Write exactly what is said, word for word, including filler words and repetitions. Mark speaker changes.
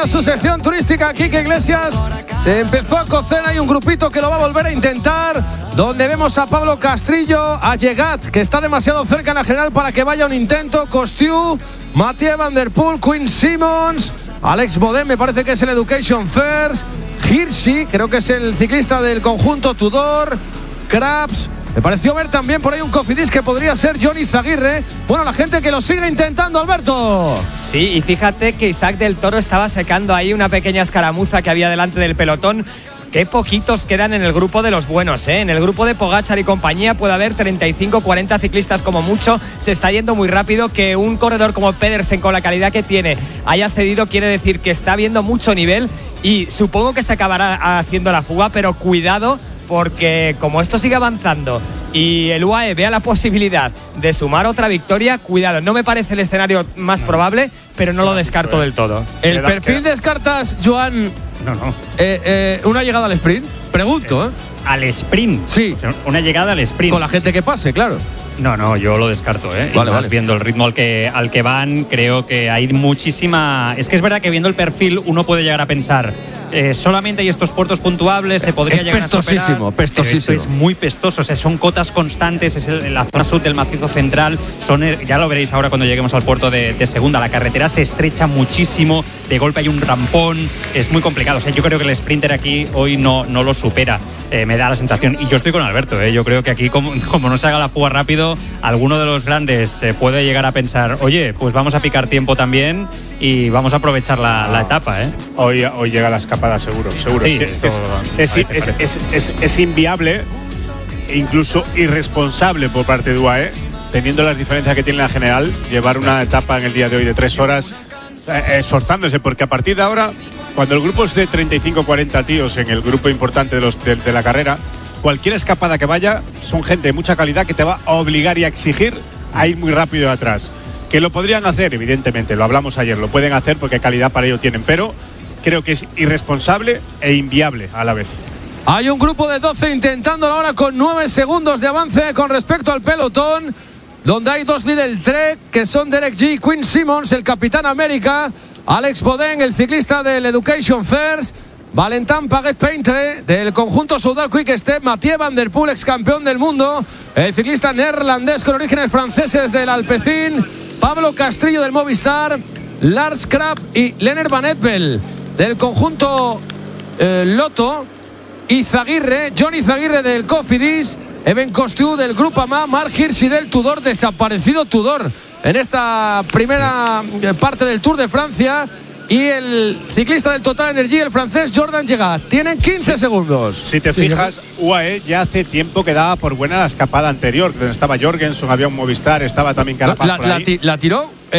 Speaker 1: su sección turística. Quique Iglesias se empezó a cocer. Hay un grupito que lo va a volver a intentar, donde vemos a Pablo Castrillo, a Llegat, que está demasiado cerca en la general para que vaya un intento. Costiu, Mathieu Van Der Poel, Quinn Simmons, Alex Bodén, me parece que es el Education First, Hirschi, creo que es el ciclista del conjunto Tudor, Krabs. Me pareció ver también por ahí un Cofidis que podría ser Johnny Zaguirre. Bueno, la gente que lo sigue intentando, Alberto.
Speaker 2: Sí, y fíjate que Isaac del Toro estaba secando ahí una pequeña escaramuza que había delante del pelotón. Qué poquitos quedan en el grupo de los buenos, ¿eh? En el grupo de Pogačar y compañía puede haber treinta y cinco, cuarenta ciclistas como mucho. Se está yendo muy rápido. Que un corredor como Pedersen, con la calidad que tiene, haya cedido, quiere decir que está viendo mucho nivel. Y supongo que se acabará haciendo la fuga, pero cuidado, porque como esto sigue avanzando y el U A E vea la posibilidad de sumar otra victoria, cuidado, no me parece el escenario más probable, pero no lo descarto del todo.
Speaker 1: ¿El perfil descartas, Joan?
Speaker 3: No, no.
Speaker 1: Eh, eh, ¿Una llegada al sprint? Pregunto, ¿eh?
Speaker 3: ¿Al sprint?
Speaker 1: Sí.
Speaker 3: O sea, una llegada al sprint.
Speaker 1: Con la gente que pase, claro.
Speaker 3: No, no, yo lo descarto, ¿eh?
Speaker 1: Vale,
Speaker 3: y más
Speaker 1: vale.
Speaker 3: viendo el ritmo al que, al que van, creo que hay muchísima... Es que es verdad que viendo el perfil uno puede llegar a pensar, eh, solamente hay estos puertos puntuables, se podría
Speaker 1: es
Speaker 3: llegar a superar.
Speaker 1: pestosísimo, pestosísimo.
Speaker 3: Pero esto es muy pestoso, o sea, son cotas constantes, es el, la zona sur del macizo central, son el, ya lo veréis ahora cuando lleguemos al puerto de, de Segunda, la carretera se estrecha muchísimo, de golpe hay un rampón, es muy complicado, o sea, yo creo que el sprinter aquí hoy no, no lo supera, eh, me da la sensación, y yo estoy con Alberto, eh, yo creo que aquí como, como no se haga la fuga rápido, alguno de los grandes eh, puede llegar a pensar, oye, pues vamos a picar tiempo también y vamos a aprovechar la, la etapa, ¿eh?
Speaker 4: Hoy, hoy llega la escapada seguro, seguro.
Speaker 3: Sí,
Speaker 4: es,
Speaker 3: esto
Speaker 4: es,
Speaker 3: parece,
Speaker 4: es,
Speaker 3: parece.
Speaker 4: es, es, es inviable e incluso irresponsable por parte de U A E, teniendo las diferencias que tiene la general, llevar una etapa en el día de hoy de tres horas eh, esforzándose, porque a partir de ahora, cuando el grupo es de treinta y cinco cuarenta tíos en el grupo importante de, los, de, de la carrera, cualquier escapada que vaya son gente de mucha calidad que te va a obligar y a exigir a ir muy rápido de atrás. Que lo podrían hacer, evidentemente, lo hablamos ayer, lo pueden hacer porque calidad para ello tienen, pero creo que es irresponsable e inviable a la vez.
Speaker 1: Hay un grupo de doce intentándolo ahora con nueve segundos de avance con respecto al pelotón, donde hay dos Lidl Trek que son Derek G, Quinn Simmons, el Capitán América, Alex Bodén, el ciclista del Education First, Valentin Paget-Peintre del conjunto Soudal Quick Step, Mathieu Van Der Poel, ex campeón del mundo, el ciclista neerlandés con orígenes franceses del Alpecin, Pablo Castrillo del Movistar, Lars Krabs y Lennart Van Etbel del conjunto eh, Lotto, y Zaguirre, Johnny Zaguirre del Cofidis, Eben Costiu del Groupama, Mark Hirschi del Tudor, desaparecido Tudor en esta primera parte del Tour de Francia, y el ciclista del Total Energy, el francés Jordan Llegat. Tienen quince
Speaker 4: sí.
Speaker 1: segundos.
Speaker 4: Si te fijas, U A E ya hace tiempo que daba por buena la escapada anterior, donde estaba Jorgensen, había un Movistar, estaba también Carapaz
Speaker 1: la,
Speaker 4: por ahí.
Speaker 1: la, la tiró